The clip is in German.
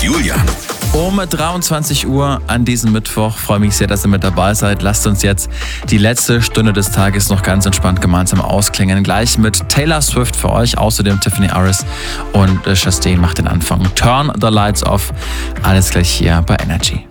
Julian. Um 23 Uhr an diesem Mittwoch. Freue mich sehr, dass ihr mit dabei seid. Lasst uns jetzt die letzte Stunde des Tages noch ganz entspannt gemeinsam ausklingen. Gleich mit Taylor Swift für euch, außerdem Tiffany Harris und Chastain macht den Anfang. Turn the Lights Off. Alles gleich hier bei Energy.